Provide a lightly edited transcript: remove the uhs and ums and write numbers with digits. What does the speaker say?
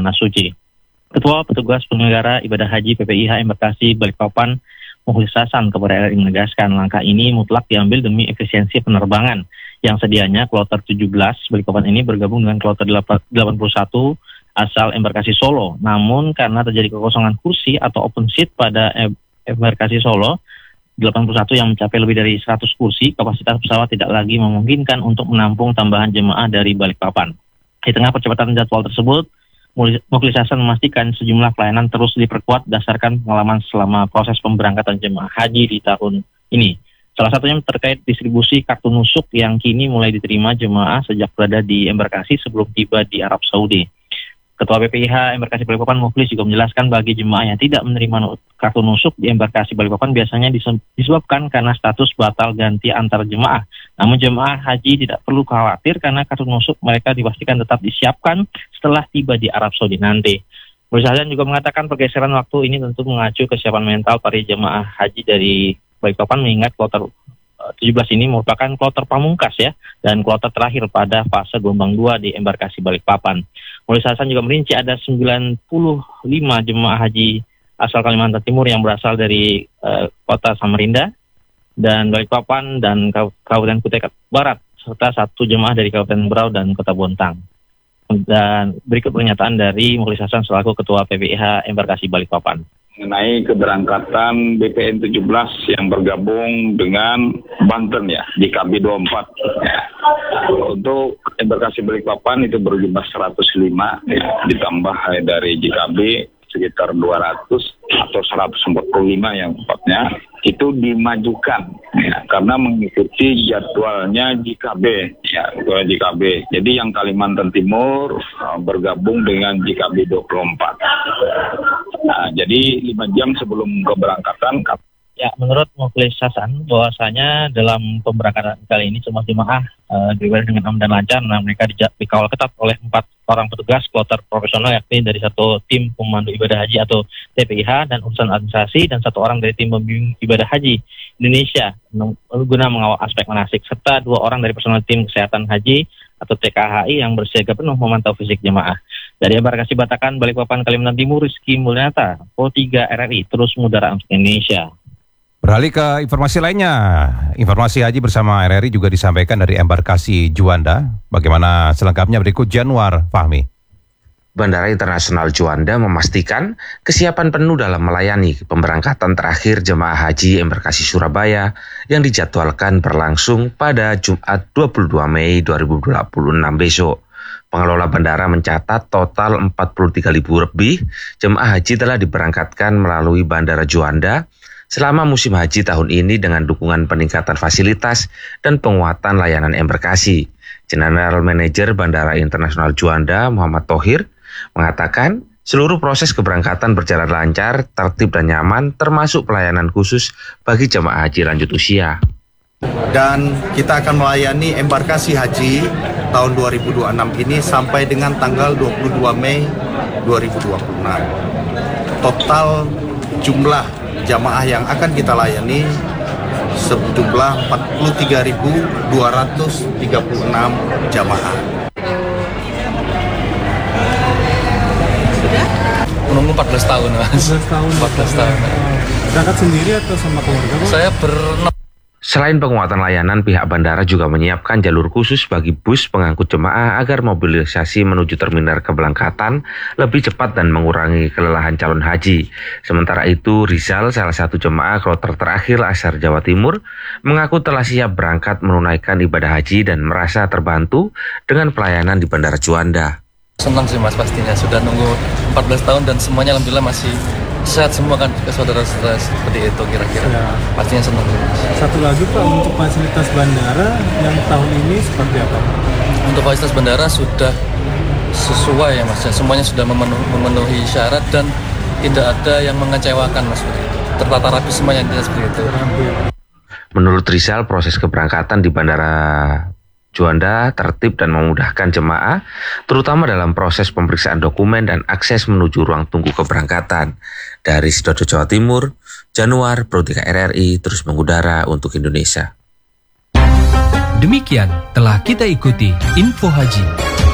tanah suci. Ketua Petugas Penyelenggara Ibadah Haji PPIH Embarkasi Balikpapan Mukhlis Hasan kepada RRI menegaskan langkah ini mutlak diambil demi efisiensi penerbangan yang sedianya kloter 17 Balikpapan ini bergabung dengan kloter 81 asal Embarkasi Solo. Namun karena terjadi kekosongan kursi atau open seat pada Embarkasi Solo 81 yang mencapai lebih dari 100 kursi, kapasitas pesawat tidak lagi memungkinkan untuk menampung tambahan jemaah dari Balikpapan. Di tengah percepatan jadwal tersebut, Mukhlis Hasan memastikan sejumlah pelayanan terus diperkuat berdasarkan pengalaman selama proses pemberangkatan jemaah haji di tahun ini. Salah satunya terkait distribusi kartu nusuk yang kini mulai diterima jemaah sejak berada di embarkasi sebelum tiba di Arab Saudi. Ketua BPIH Embarkasi Balikpapan Mukhlis juga menjelaskan bagi jemaah yang tidak menerima kartu nusuk di Embarkasi Balikpapan biasanya disebabkan karena status batal ganti antar jemaah. Namun jemaah haji tidak perlu khawatir karena kartu nusuk mereka dipastikan tetap disiapkan setelah tiba di Arab Saudi nanti. Mukhlis Hasan juga mengatakan pergeseran waktu ini tentu mengacu kesiapan mental para jemaah haji dari Balikpapan mengingat kloter 17 ini merupakan kloter pamungkas ya, dan kloter terakhir pada fase gelombang 2 di Embarkasi Balikpapan. Mukhlis Hasan juga merinci ada 95 jemaah haji asal Kalimantan Timur yang berasal dari kota Samarinda dan Balikpapan dan Kabupaten Kutai Barat, serta satu jemaah dari Kabupaten Berau dan Kota Bontang. Dan berikut pernyataan dari Mukhlis Hasan selaku Ketua PPIH Embarkasi Balikpapan. Mengenai keberangkatan BPN 17 yang bergabung dengan Banten ya, di KB 24. Ya. Untuk Embarkasi Balikpapan itu berjumlah 105, ya, ditambah dari JKB sekitar 200 atau 145 yang tepatnya, itu dimajukan ya, karena mengikuti jadwalnya JKB ya, jadwal JKB. Jadi yang Kalimantan Timur bergabung dengan JKB 24. Nah, jadi 5 jam sebelum keberangkatan. Ya, menurut Mukhlis Hasan bahwasanya dalam pemberangkatan kali ini semua jemaah diberikan dengan aman dan lancar. Nah, mereka dikawal ketat oleh 4 orang petugas kloter profesional, yakni dari satu tim pemandu ibadah haji atau TPIH dan urusan administrasi, dan 1 orang dari tim pembimbing ibadah haji Indonesia guna mengawal aspek manasik, serta 2 orang dari personel tim kesehatan haji atau TKHI yang bersiaga penuh memantau fisik jemaah. Dari Embarkasi Batakan, Balikpapan, Kalimantan Timur, Rizky Mulyata, Pro3 RRI, terus mengudara untuk Indonesia. Beralih ke informasi lainnya, informasi haji bersama RRI juga disampaikan dari Embarkasi Juanda. Bagaimana selengkapnya berikut Januar Fahmi. Bandara Internasional Juanda memastikan kesiapan penuh dalam melayani pemberangkatan terakhir jemaah haji Embarkasi Surabaya yang dijadwalkan berlangsung pada Jumat 22 Mei 2026 besok. Pengelola bandara mencatat total 43.000 lebih jemaah haji telah diberangkatkan melalui Bandara Juanda selama musim haji tahun ini dengan dukungan peningkatan fasilitas dan penguatan layanan embarkasi. General Manager Bandara Internasional Juanda, Muhammad Thohir, mengatakan seluruh proses keberangkatan berjalan lancar, tertib dan nyaman, termasuk pelayanan khusus bagi jemaah haji lanjut usia. Dan kita akan melayani embarkasi haji tahun 2026 ini sampai dengan tanggal 22 Mei 2026. Total jumlah jamaah yang akan kita layani sejumlah 43.236 jamaah. Menunggu 14 tahun, Mas. 14 tahun. Berangkat sendiri atau sama keluarga? Saya Selain penguatan layanan, pihak bandara juga menyiapkan jalur khusus bagi bus pengangkut jemaah agar mobilisasi menuju terminal keberangkatan lebih cepat dan mengurangi kelelahan calon haji. Sementara itu, Rizal, salah satu jemaah kloter terakhir asal Jawa Timur, mengaku telah siap berangkat menunaikan ibadah haji dan merasa terbantu dengan pelayanan di Bandara Juanda. senang sih Mas, pastinya sudah nunggu 14 tahun dan semuanya alhamdulillah masih sehat semua kan, ke saudara-saudara seperti itu kira-kira. Ya. Pastinya senang. Satu lagi Pak, untuk fasilitas bandara yang tahun ini seperti apa? Untuk fasilitas bandara sudah sesuai ya Mas, semuanya sudah memenuhi syarat dan tidak ada yang mengecewakan Mas, tertata rapi semuanya seperti itu. Menurut Rizal, proses keberangkatan di Bandara Juanda tertib dan memudahkan jemaah, terutama dalam proses pemeriksaan dokumen dan akses menuju ruang tunggu keberangkatan. Dari Sidoarjo, Jawa Timur, Januar, Pro3 RRI terus mengudara untuk Indonesia. Demikian telah kita ikuti Info Haji.